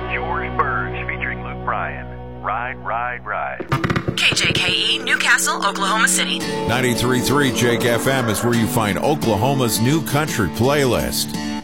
George Burge featuring Luke Bryan. Ride, ride, ride. KJKE, Newcastle, Oklahoma City. 93.3 Jake FM is where you find Oklahoma's new country playlist.